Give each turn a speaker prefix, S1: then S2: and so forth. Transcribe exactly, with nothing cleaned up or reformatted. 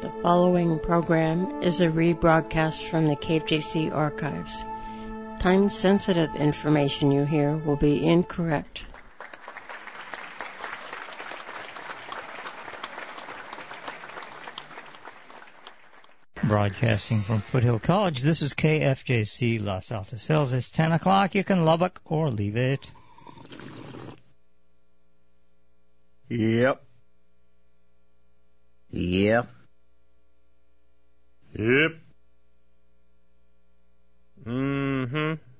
S1: The following program is a rebroadcast from the K F J C archives. Time-sensitive information you hear will be incorrect.
S2: Broadcasting from Foothill College, this is K F J C Los Altos Hills. It's ten o'clock. You can love it or leave it.
S3: Yep. Yep.
S4: Yep. Mm-hmm.